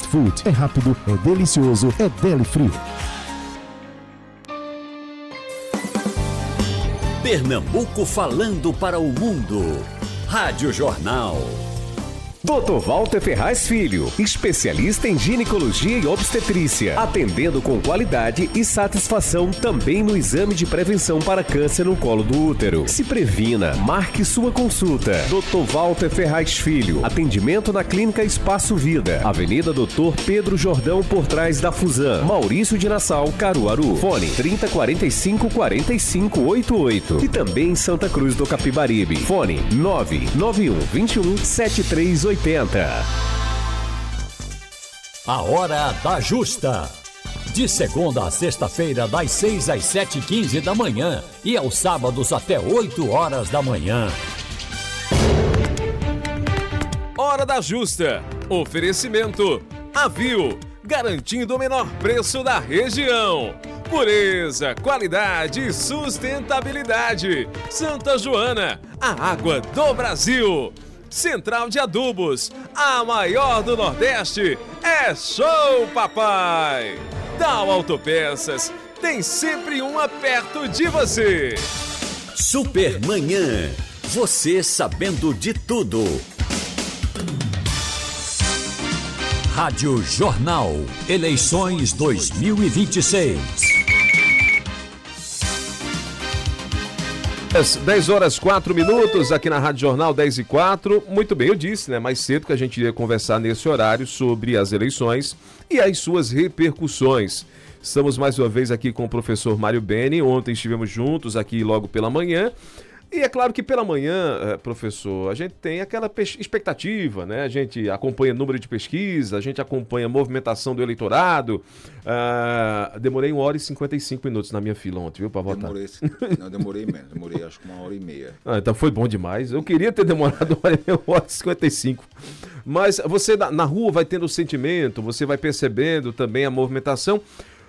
Food. É rápido, é delicioso, é deli frio. Pernambuco falando para o mundo. Rádio Jornal. Dr. Walter Ferraz Filho, especialista em ginecologia e obstetrícia, atendendo com qualidade e satisfação também no exame de prevenção para câncer no colo do útero. Se previna, marque sua consulta. Dr. Walter Ferraz Filho, atendimento na Clínica Espaço Vida, Avenida Dr. Pedro Jordão, por trás da Fusan, Maurício de Nassau, Caruaru. Fone 3045-4588 e também em Santa Cruz do Capibaribe. Fone 99121-7380. A Hora da Justa. De segunda a sexta-feira, das 6 às 7h15 da manhã e aos sábados até 8 horas da manhã. Hora da Justa. Oferecimento Avil, garantindo o menor preço da região. Pureza, qualidade e sustentabilidade. Santa Joana, a água do Brasil. Central de Adubos, a maior do Nordeste, é Show Papai! Dow Autopeças, tem sempre uma perto de você. Supermanhã, você sabendo de tudo. Rádio Jornal, eleições 2026. 10h04 aqui na Rádio Jornal, 10h04. Muito bem, eu disse, mais cedo que a gente iria conversar nesse horário sobre as eleições e as suas repercussões. Estamos mais uma vez aqui com o professor Mário Beni. Ontem estivemos juntos aqui logo pela manhã. E é claro que pela manhã, professor, a gente tem aquela expectativa, né? A gente acompanha número de pesquisa, a gente acompanha a movimentação do eleitorado. Demorei 1h55 na minha fila ontem, viu, para votar? Demorei menos, demorei acho que 1h30. Então foi bom demais. Eu queria ter demorado 1h55. Mas você na rua vai tendo o sentimento, você vai percebendo também a movimentação.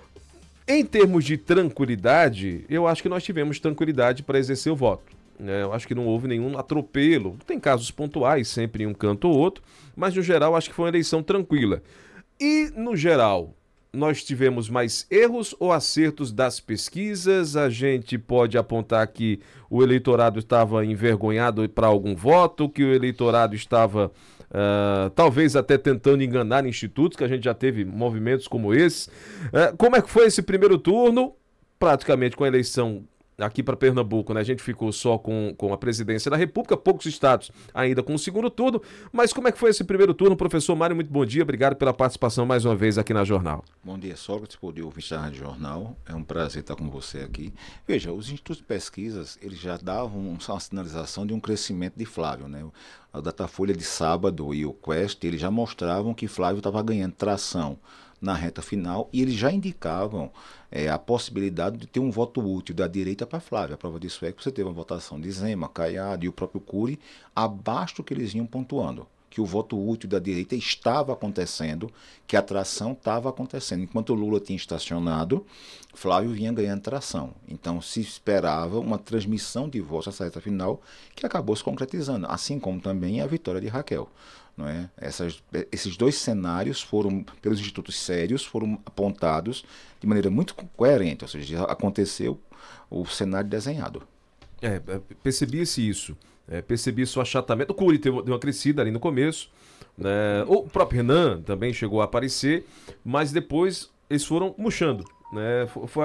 Em termos de tranquilidade, eu acho que nós tivemos tranquilidade para exercer o voto. Eu acho que não houve nenhum atropelo. Tem casos pontuais, sempre em um canto ou outro, mas no geral acho que foi uma eleição tranquila. E no geral, nós tivemos mais erros ou acertos das pesquisas? A gente pode apontar que o eleitorado estava envergonhado para algum voto, que o eleitorado estava talvez até tentando enganar institutos, que a gente já teve movimentos como esse. Como é que foi esse primeiro turno? Praticamente com a eleição aqui para Pernambuco, né? A gente ficou só com a presidência da República, poucos estados ainda com o segundo turno, mas como é que foi esse primeiro turno? Professor Mário, muito bom dia, obrigado pela participação mais uma vez aqui na Jornal. Bom dia, Sócrates, poder ouvir a Rádio Jornal, é um prazer estar com você aqui. Veja, os institutos de pesquisas, eles já davam uma sinalização de um crescimento de Flávio, né? A Datafolha de sábado e o Quest, eles já mostravam que Flávio estava ganhando tração na reta final e eles já indicavam a possibilidade de ter um voto útil da direita para Flávio. A prova disso é que você teve uma votação de Zema, Caiado e o próprio Cury abaixo do que eles iam pontuando, que o voto útil da direita estava acontecendo, que a tração estava acontecendo. Enquanto o Lula tinha estacionado, Flávio vinha ganhando tração. Então se esperava uma transmissão de votos nessa reta final que acabou se concretizando, assim como também a vitória de Raquel. Não é? Esses dois cenários foram, pelos institutos sérios, foram apontados de maneira muito coerente, ou seja, aconteceu o cenário desenhado. Percebia-se isso, percebi-se o achatamento. O Cury deu uma crescida ali no começo, né? O próprio Renan também chegou a aparecer, mas depois eles foram murchando, né?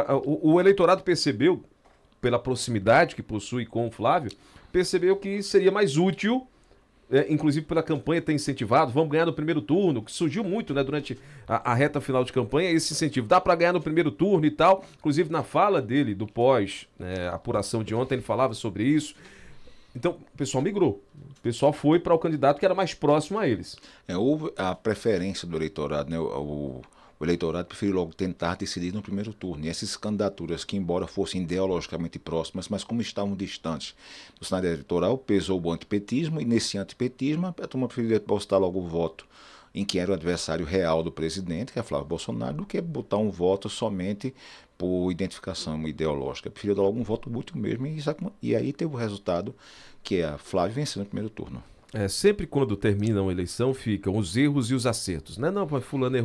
O eleitorado percebeu, pela proximidade que possui com o Flávio, percebeu que seria mais útil. Inclusive pela campanha tem incentivado, vamos ganhar no primeiro turno, que surgiu muito, né, durante a reta final de campanha, esse incentivo, dá para ganhar no primeiro turno e tal, inclusive na fala dele, do pós, apuração de ontem, ele falava sobre isso. Então o pessoal migrou, o pessoal foi para o candidato que era mais próximo a eles. Houve a preferência do eleitorado, né? O eleitorado preferiu logo tentar decidir no primeiro turno. E essas candidaturas que, embora fossem ideologicamente próximas, mas como estavam distantes do cenário eleitoral, pesou o antipetismo, e nesse antipetismo a turma preferiu depositar logo o voto em quem era o adversário real do presidente, que é Flávio Bolsonaro, do que botar um voto somente por identificação ideológica. Preferiu dar logo um voto útil mesmo, e aí teve o resultado que é a Flávio vencendo no primeiro turno. Sempre quando termina uma eleição ficam os erros e os acertos, né? Não, fulano errou.